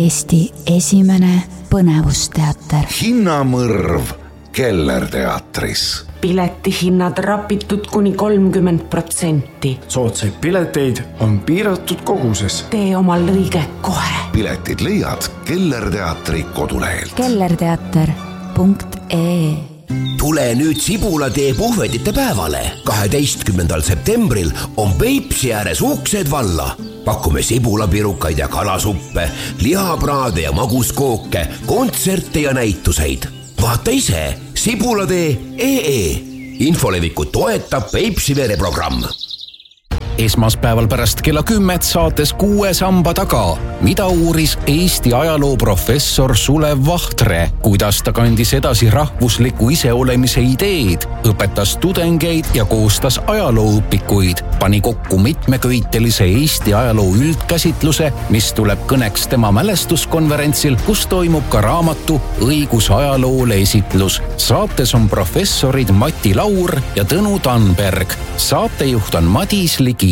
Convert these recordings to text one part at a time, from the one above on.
Eesti esimene põnevusteater. Hinnamõrv Kellerteatris. Piletihinnad rapitud kuni 30%. Soodsaid pileteid on piiratud koguses. Tee omal lõige kohe. Piletid leiad Kellerteatri kodulehelt. kellerteater.ee. Tule nüüd Sibulatee puhvetite päevale. 12. septembril on Peipsi ääres uksed valla. Pakume sibulapirukaid ja kalasuppe, lihapraade ja maguskooke, kontserte ja näituseid. Vaata ise sibulatee.ee. Infolevikut toetab Peipsi vereprogramm. Esmaspäeval pärast kella 10 saates 6 samba taga, mida uuris Eesti ajaloo professor Sulev Vahtre, kuidas ta kandis edasi rahvusliku iseolemise ideed, õpetas tudengeid ja koostas ajalooõpikuid, pani kokku mitmeköitelise Eesti ajaloo üldkäsitluse, mis tuleb kõneks tema mälestuskonverentsil, kus toimub ka raamatu Õigus ajaloole esitlus. Saates on professorid Mati Laur ja Tõnu Tanberg. Saatejuht on Madis Ligi.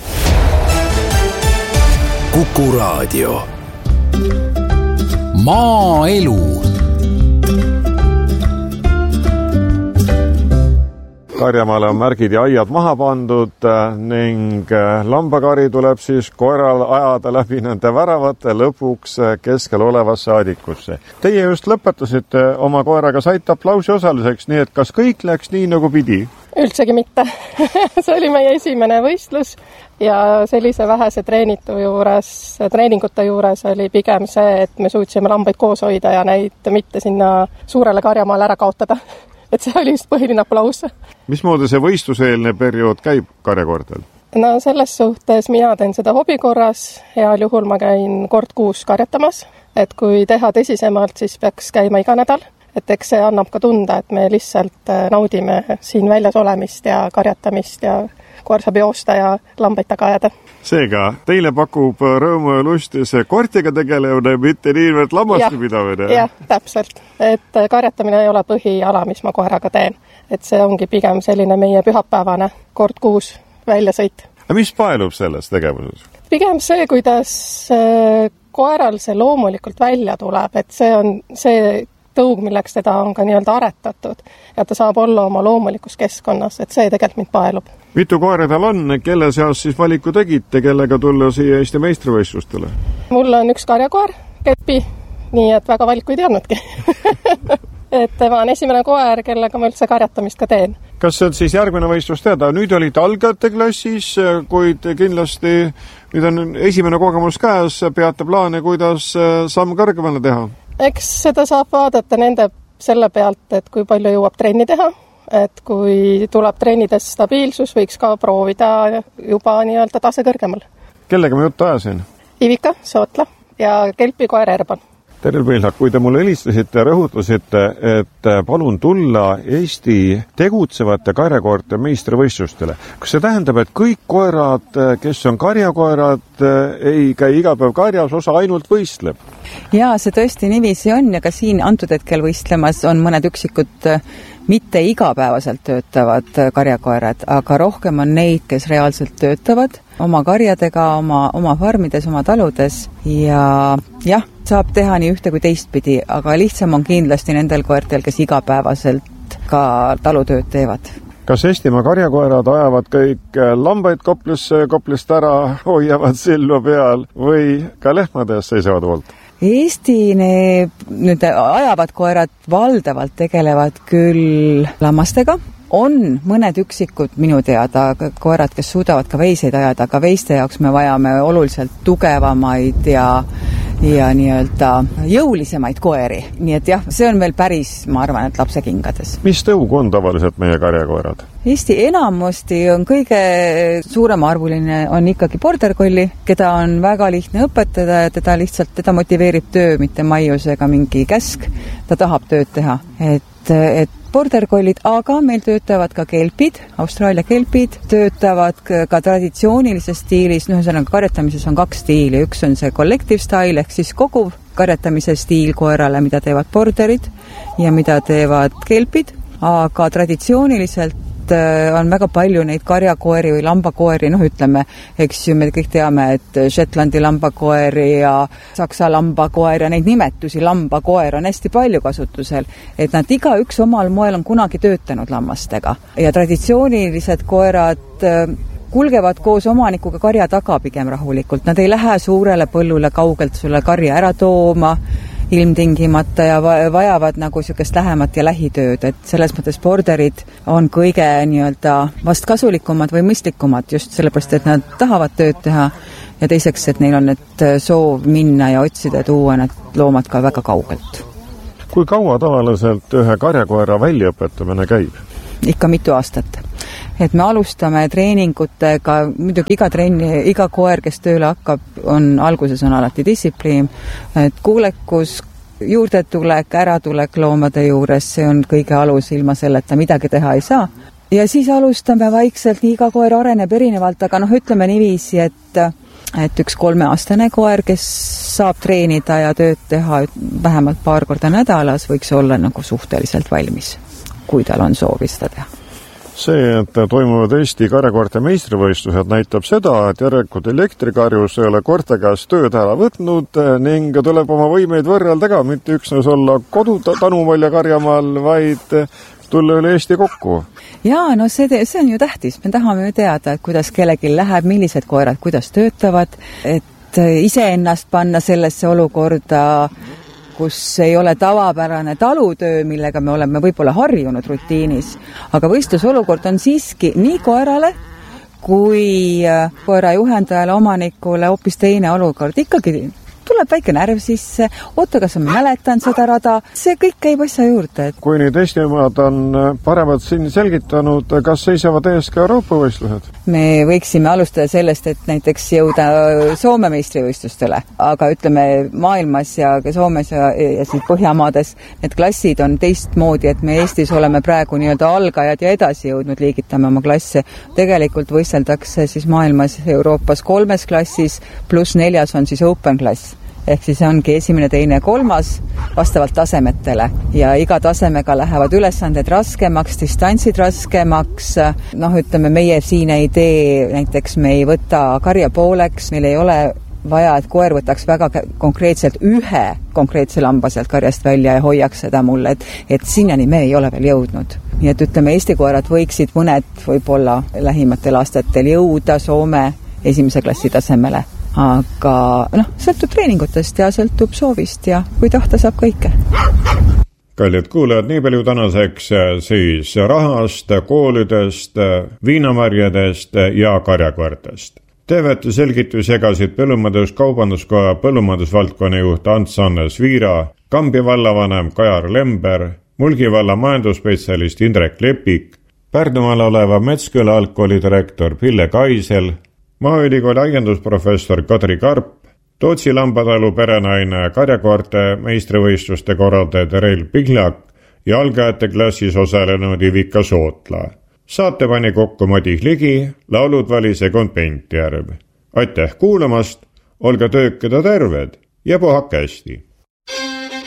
Kuku Raadio. Maaelu. Karjamaale on märgid ja aiad maha pandud ning lambakari tuleb siis koeral ajada läbi nende väravate lõpuks keskel olevasse aadikusse. Teie just lõpetasite oma koeraga, saite aplausi osaliseks, nii et kas kõik läks nii nagu pidi? Üldsegi mitte. See oli meie esimene võistlus ja sellise vähese treeningute juures oli pigem see, et me suutsime lambaid koos hoida ja neid mitte sinna suurele karjamaale ära kaotada. Et see oli just põhiline aplaus. Mismoodi see võistluseelne periood käib karjakoortel? No selles suhtes mina teen seda hobikorras. Heal juhul ma käin kord kuus karjatamas. Et kui teha tõsisemalt, siis peaks käima iga nädal. Et eks see annab ka tunda, et me lihtsalt naudime siin väljas olemist ja karjatamist ja koer saab joosta ja lambaid taga ajada. Seega, teile pakub rõõmu ja lusti see koertiga tegelevne, mitte niivõrd lammaste pidamine. Jah, täpselt. Et karjatamine ei ole põhiala, mis ma koeraga teen. Et see ongi pigem selline meie pühapäevane kord kuus väljasõit. Ja mis paelub selles tegevuses? Pigem see, kuidas koeral see loomulikult välja tuleb, et see on see tõug, milleks teda on ka nii-öelda aretatud ja ta saab olla oma loomulikus keskkonnas, et see tegelikult mind paelub. Mitu koera tal on, kelle seas siis valiku tegite, kellega tulla siia Eesti meistrivõistlustele? Mul on üks karjakoer, Kelpi, nii et väga valiku ei teadnudki. Et tema on esimene koer, kellega ma üldse karjatamist ka teen. Kas see on siis järgmine võistlus teada? Nüüd olid algajate klassis, kuid kindlasti nüüd on esimene kogemus käes, peate plaane, kuidas samm kõrgemale teha? Eks seda saab vaadata nende selle pealt, et kui palju jõuab trenni teha, et kui tuleb trennides stabiilsus, võiks ka proovida juba nii-öelda tase kõrgemal. Kellega ma juttu ajasin? Ivika, Sootla ja Kelpi koer Erban. Terve Pilhak, kui te mulle helistasite ja rõhutasite, et palun tulla Eesti tegutsevate karjakoerte meistrivõistlustele. Kas see tähendab, et kõik koerad, kes on karjakoerad, ei käi iga päev karjas, osa ainult võistleb? Jaa, see tõesti niiviisi on ja ka siin antud hetkel võistlemas on mõned üksikud mitte igapäevaselt töötavad karjakoerad, aga rohkem on neid, kes reaalselt töötavad oma karjadega, oma farmides, oma taludes ja jah, saab teha nii ühte kui teistpidi, aga lihtsam on kindlasti nendel koertel, kes igapäevaselt ka talutööd teevad. Kas Eestimaa karjakoerad ajavad kõik lambaid koplist ära, hoiavad silma peal või ka lehmades seisavad hoolt? Eesti nüüd ajavad koerad valdavalt tegelevad küll lammastega. On mõned üksikud minu teada koerad, kes suudavad ka veiseid ajada, aga veiste jaoks me vajame oluliselt tugevamaid ja nii-öelda jõulisemaid koeri. Nii et jah, see on veel päris, ma arvan, et lapsekingades. Mis tõug on tavaliselt meie karjakoerad? Eesti enamusti on kõige suurem arvuline on ikkagi border collie, keda on väga lihtne õpetada ja teda motiveerib töö, mitte maius ega mingi käsk. Ta tahab tööd teha. Et border collied, aga meil töötavad ka kelpid, Austraalia kelpid, töötavad ka traditsioonilises stiilis, ühesõnaga karjatamises on 2 stiili, üks on see collective style ehk siis koguv karjatamise stiil koerale, mida teevad borderid ja mida teevad kelpid, aga traditsiooniliselt on väga palju neid karjakoeri või lambakoeri, ütleme, eks ju, me kõik teame, et Shetlandi lambakoeri ja Saksa lambakoer ja neid nimetusi lambakoer on hästi palju kasutusel, et nad igaüks omal moel on kunagi töötanud lammastega ja traditsioonilised koerad kulgevad koos omanikuga karja taga pigem rahulikult. Nad ei lähe suurele põllule kaugelt sulle karja ära tooma ilmtingimata ja vajavad nagu niisugust lähemat ja lähitööd, et selles mõttes borderid on kõige nii-öelda vast kasulikumad või mõistlikumad just sellepärast, et nad tahavad tööd teha ja teiseks, et neil on nüüd soov minna ja otsida ja tuua need loomad ka väga kaugelt. Kui kaua tavaliselt ühe karjakoera väljaõpetamine käib? Ikka mitu aastat. Et me alustame treeningutega, muidugi iga koer, kes tööle hakkab, alguses on alati distsipliin, et kuulekus, juurdetulek, äratulek loomade juures, see on kõige alus, ilma selleta midagi teha ei saa. Ja siis alustame vaikselt, nii iga koer areneb erinevalt, aga ütleme niiviisi, et üks 3-aastane koer, kes saab treenida ja tööd teha vähemalt 2 korda nädalas, võiks olla nagu suhteliselt valmis, kui tal on soovi seda teha. See, et toimuvad Eesti karjakoerte meistrivõistlused, näitab seda, et järelikult elektrikarjus ei ole koerte käest tööd ära võtnud ning tuleb oma võimeid võrrelda ka, mitte üksnes olla Tanumaal ja Karjamaal, vaid tulla üle Eesti kokku. Jaa, see on ju tähtis. Me tahame ju teada, et kuidas kellelgi läheb, millised koerad kuidas töötavad, et iseennast panna sellesse olukorda, kus ei ole tavapärane talutöö, millega me oleme võib-olla harjunud rutiinis, aga võistlusolukord on siiski nii koerale kui koera juhendajale, omanikule hoopis teine olukord. Ikkagi tuleb väike närv sisse, oota, kas ma mäletan seda rada, see kõik käib asja juurde. Kui nüüd Eestimaad on paremad siin selgitanud, kas seisavad ees ka Euroopa võistlused? Me võiksime alustada sellest, et näiteks jõuda Soome meistrivõistlustele, aga ütleme maailmas ja Soomes ja siis Põhjamaades need klassid on teistmoodi, et me Eestis oleme praegu nii-öelda algajad ja edasi jõudnud, liigitame oma klasse. Tegelikult võisteldakse siis maailmas Euroopas 3 klassis, pluss 4 on siis open klass. Ehk siis ongi 1., 2., 3. vastavalt tasemetele ja iga tasemega lähevad ülesanded raskemaks, distantsid raskemaks. Ütleme, meie siin ei tee, näiteks me ei võta karja pooleks, meil ei ole vaja, et koer võtaks väga konkreetselt ühe konkreetse lamba sealt karjast välja ja hoiaks seda mulle, et sinnani me ei ole veel jõudnud. Nii et ütleme, Eesti koerad võiksid mõned võib-olla lähimatel aastatel jõuda Soome 1. klassi tasemele. Aga sõltub treeningutest ja sõltub soovist ja kui tahta saab kõike. Kallid kuulajad, nii palju tänaseks siis rahast, koolidest, viinamarjadest ja karjakoertest. Teevet selgitus jagasid Põllumajandus-Kaubanduskoja põllumajandusvaldkonna juht Ants-Annes Viira, Kambja vallavanem Kajar Lember, Mulgi valla majandusspetsialist Indrek Lepik, Pärnumaal oleva Metsküla algkooli direktor Pille Kaisel, Maaülikooli aiandusprofessor Kadri Karp, Tootsi lambatalu perenaine karjakoerte meistrivõistluste korraldaja Reil Pihlak ja algajate klassis osalenud Ivika Sootla. Saate pani kokku Madis Ligi, laulud valis Egon Pentjärv. Aitäh kuulamast, olge töökeda terved ja puhake hästi!